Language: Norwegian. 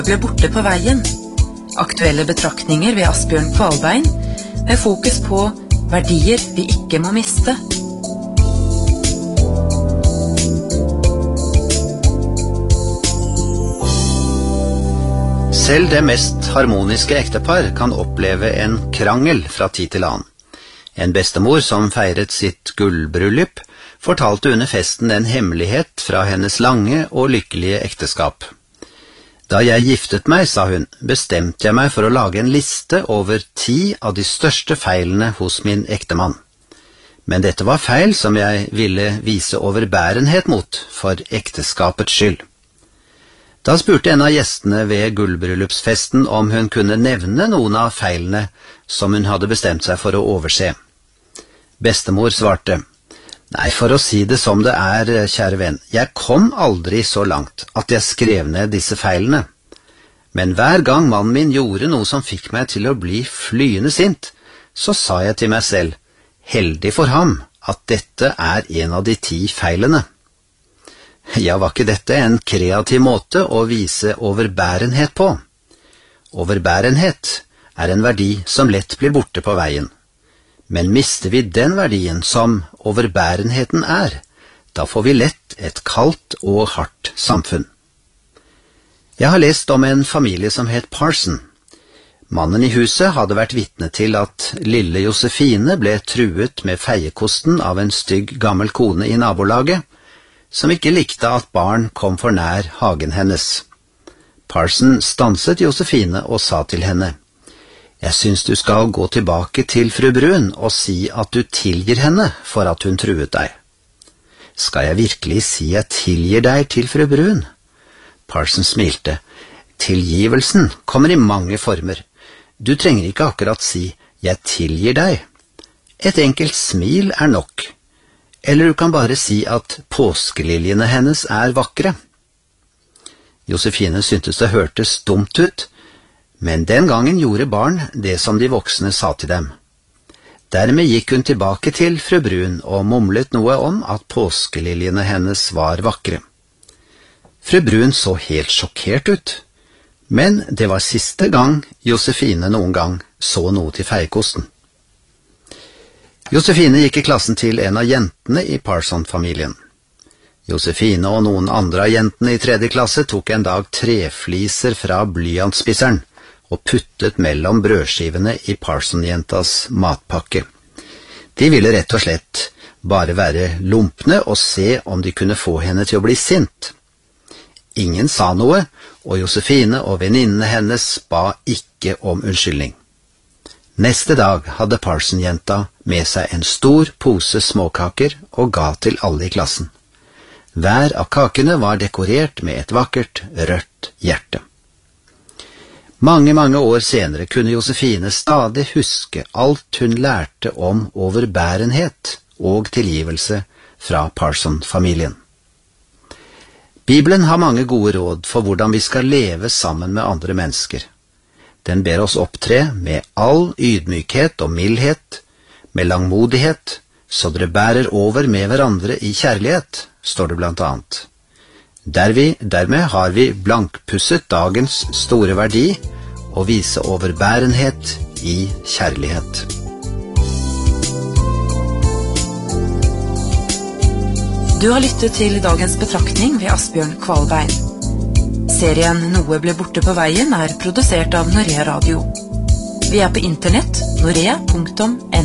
ble borte på veien. Aktuelle betraktninger ved Asbjørn Kvalbein, med fokus på verdier vi ikke må miste. Selv det mest harmoniske ektepar kan oppleve en krangel fra tid til annen. En bestemor som feiret sitt gullbryllup, fortalte under festen en hemmelighet fra hennes lange og lykkelige ekteskap. Da jeg giftet meg, sa hun, bestemte jeg meg for å lage en liste over 10 av de største feilene hos min ektemann. Men dette var feil som jeg ville vise overbærenhet mot, for ekteskapets skyld. Da spurte en av gjestene ved gullbryllupsfesten om hun kunne nevne noen av feilene som hun hadde bestemt seg for å overse. Bestemor svarte, «Nei, for å si det som det er, kjære venn, jeg kom aldri så langt at jeg skrev ned disse feilene. Men hver gang mannen min gjorde noe som fikk meg til å bli flyende sint, så sa jeg til meg selv, heldig for ham at dette er en av de 10 feilene. Ja, var ikke dette en kreativ måte å vise overbærenhet på? Overbærenhet er en verdi som lett blir borte på veien. Men mister vi den verdien som overbærenheten er, da får vi lett et kaldt og hardt samfunn. Jeg har lest om en familie som het Parson. Mannen i huset hadde vært vitne til at lille Josefine ble truet med feiekosten av en stygg gammel kone i nabolaget, som ikke likte at barn kom for nær hagen hennes. Parson stanset Josefine og sa til henne, «Jeg synes du skal gå tilbake til fru Brun og si at du tilgir henne for at hun truet deg.» «Skal jeg virkelig si jeg tilgir deg til fru Brun?» Parson smilte. «Tilgivelsen kommer i mange former. Du trenger ikke akkurat si, jeg tilgir deg. Et enkelt smil er nok. Eller du kan bare si at påskeliljene hennes er vakre.» Josefine syntes det hørtes dumt ut, men den gangen gjorde barn det som de voksne sa til dem. Dermed gikk hun tilbake til fru Brun og mumlet noe om at påskeliljene hennes var vakre. Fru Brun så helt sjokkert ut, men det var siste gang Josefine noen gang så noe til feiekosten. Josefine gikk i klassen til en av jentene i Parson-familien. Josefine og noen andre av jentene i 3. klasse tok en dag trefliser fra blyantspisseren og puttet mellom brødskivene i Parson-jentas matpakke. De ville rett og slett bare være lumpne og se om de kunne få henne til å bli sint. Ingen sa noe, og Josefine og venninnene hennes ba ikke om unnskyldning. Neste dag hadde Parson-jenta med seg en stor pose småkaker og ga til alle i klassen. Hver av kakene var dekorert med et vakkert, rødt hjerte. Mange år senere kunne Josefine stadig huske alt hun lærte om overbærenhet og tilgivelse fra Parson-familien. Bibelen har mange gode råd for hvordan vi skal leve sammen med andre mennesker. Den ber oss opptre med all ydmykhet og mildhet, med langmodighet, så dere bærer over med hverandre i kjærlighet, står det blant annet. Dermed har vi blankpusset dagens store verdi og vise overbærenhet i kjærlighet. Du har lyttet til dagens betraktning ved Asbjørn Kvalbein. Serien Noe ble borte på veien er produsert av Norea Radio. Vi er på internett, norea.no.